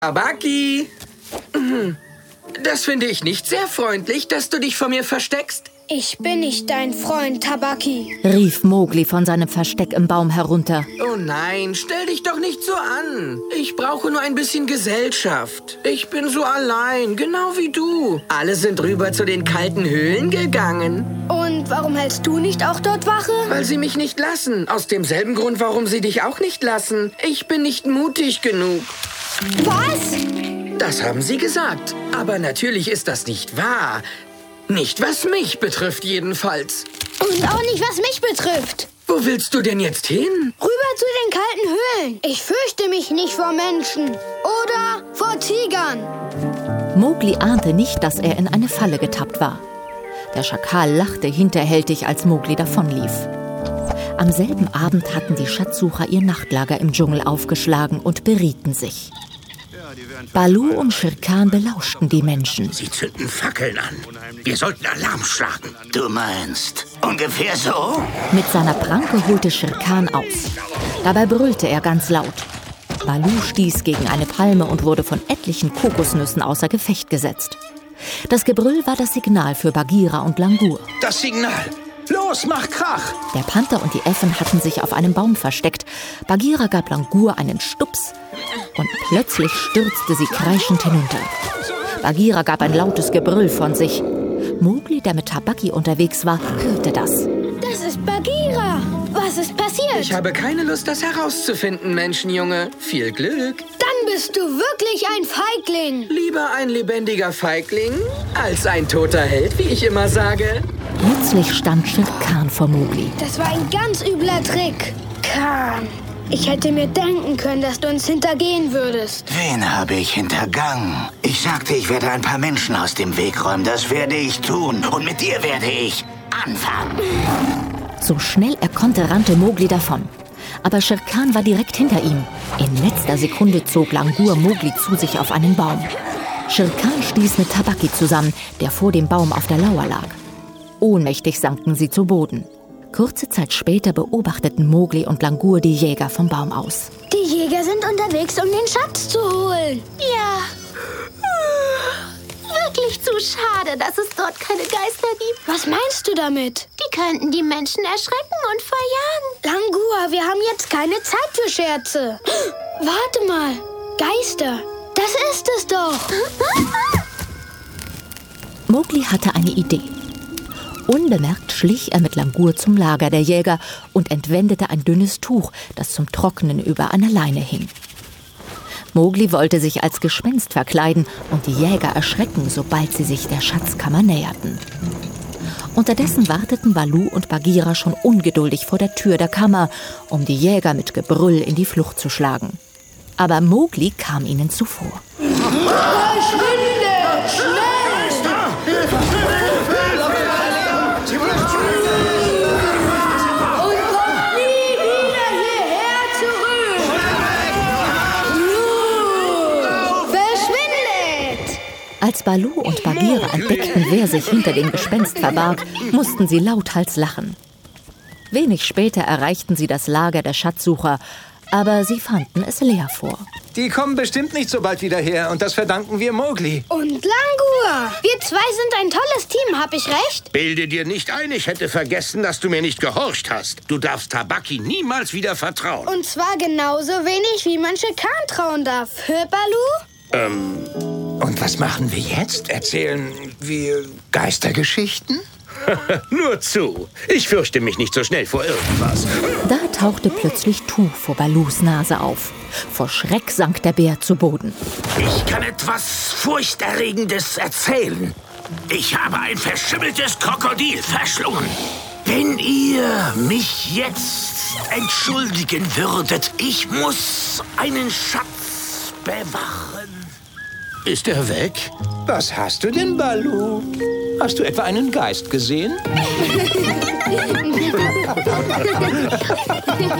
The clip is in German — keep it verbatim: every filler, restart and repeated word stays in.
Tabaki! Das finde ich nicht sehr freundlich, dass du dich vor mir versteckst. Ich bin nicht dein Freund, Tabaki, rief Mowgli von seinem Versteck im Baum herunter. Oh nein, stell dich doch nicht so an. Ich brauche nur ein bisschen Gesellschaft. Ich bin so allein, genau wie du. Alle sind rüber zu den kalten Höhlen gegangen. Und warum hältst du nicht auch dort Wache? Weil sie mich nicht lassen. Aus demselben Grund, warum sie dich auch nicht lassen. Ich bin nicht mutig genug. Was? Das haben sie gesagt. Aber natürlich ist das nicht wahr. Nicht, was mich betrifft, jedenfalls. Und auch nicht, was mich betrifft. Wo willst du denn jetzt hin? Rüber zu den kalten Höhlen. Ich fürchte mich nicht vor Menschen. Oder vor Tigern. Mowgli ahnte nicht, dass er in eine Falle getappt war. Der Schakal lachte hinterhältig, als Mowgli davonlief. Am selben Abend hatten die Schatzsucher ihr Nachtlager im Dschungel aufgeschlagen und berieten sich. Baloo und Shere Khan belauschten die Menschen. Sie zünden Fackeln an. Wir sollten Alarm schlagen. Du meinst ungefähr so? Mit seiner Pranke holte Shere Khan aus. Dabei brüllte er ganz laut. Baloo stieß gegen eine Palme und wurde von etlichen Kokosnüssen außer Gefecht gesetzt. Das Gebrüll war das Signal für Bagheera und Langur. Das Signal! Los, mach Krach! Der Panther und die Äffen hatten sich auf einem Baum versteckt. Bagheera gab Langur einen Stups und plötzlich stürzte sie kreischend hinunter. Bagheera gab ein lautes Gebrüll von sich. Mowgli, der mit Tabaki unterwegs war, hörte das. Das ist Bagheera. Was ist passiert? Ich habe keine Lust, das herauszufinden, Menschenjunge. Viel Glück. Dann bist du wirklich ein Feigling. Lieber ein lebendiger Feigling als ein toter Held, wie ich immer sage. Plötzlich stand Shere Khan vor Mowgli. Das war ein ganz übler Trick. Khan, ich hätte mir denken können, dass du uns hintergehen würdest. Wen habe ich hintergangen? Ich sagte, ich werde ein paar Menschen aus dem Weg räumen. Das werde ich tun. Und mit dir werde ich anfangen. So schnell er konnte, rannte Mowgli davon. Aber Shere Khan war direkt hinter ihm. In letzter Sekunde zog Langur Mowgli zu sich auf einen Baum. Shere Khan stieß mit Tabaki zusammen, der vor dem Baum auf der Lauer lag. Ohnmächtig sanken sie zu Boden. Kurze Zeit später beobachteten Mowgli und Langur die Jäger vom Baum aus. Die Jäger sind unterwegs, um den Schatz zu holen. Ja. Wirklich zu schade, dass es dort keine Geister gibt. Was meinst du damit? Die könnten die Menschen erschrecken und verjagen. Langur, wir haben jetzt keine Zeit für Scherze. Warte mal. Geister. Das ist es doch. Mowgli hatte eine Idee. Unbemerkt schlich er mit Langur zum Lager der Jäger und entwendete ein dünnes Tuch, das zum Trocknen über einer Leine hing. Mowgli wollte sich als Gespenst verkleiden und die Jäger erschrecken, sobald sie sich der Schatzkammer näherten. Unterdessen warteten Baloo und Bagheera schon ungeduldig vor der Tür der Kammer, um die Jäger mit Gebrüll in die Flucht zu schlagen. Aber Mowgli kam ihnen zuvor. Verschwinde! Schnell! Als Baloo und Bagheera entdeckten, wer sich hinter dem Gespenst verbarg, mussten sie lauthals lachen. Wenig später erreichten sie das Lager der Schatzsucher, aber sie fanden es leer vor. Die kommen bestimmt nicht so bald wieder her und das verdanken wir Mowgli. Und Langur. Wir zwei sind ein tolles Team, hab ich recht? Bilde dir nicht ein, ich hätte vergessen, dass du mir nicht gehorcht hast. Du darfst Tabaki niemals wieder vertrauen. Und zwar genauso wenig, wie man Shere Khan trauen darf. Hör, Baloo? Ähm... Und was machen wir jetzt? Erzählen wir Geistergeschichten? Nur zu. Ich fürchte mich nicht so schnell vor irgendwas. Da tauchte plötzlich Tuch vor Baloos Nase auf. Vor Schreck sank der Bär zu Boden. Ich kann etwas Furchterregendes erzählen. Ich habe ein verschimmeltes Krokodil verschlungen. Wenn ihr mich jetzt entschuldigen würdet, ich muss einen Schatz bewachen. Ist er weg? Was hast du denn, Baloo? Hast du etwa einen Geist gesehen?